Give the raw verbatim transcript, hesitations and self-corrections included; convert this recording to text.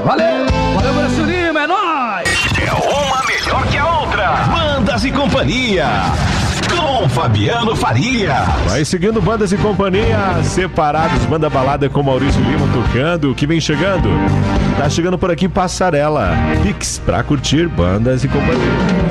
Valeu! Valeu, Maurício Lima, é nóis! É uma melhor que a outra. Bandas e Companhia, com Fabiano Faria. Vai seguindo Bandas e Companhia, separados, Banda Balada com Maurício Lima tocando. O que vem chegando? Tá chegando por aqui Passarela, Pix pra curtir Bandas e Companhia.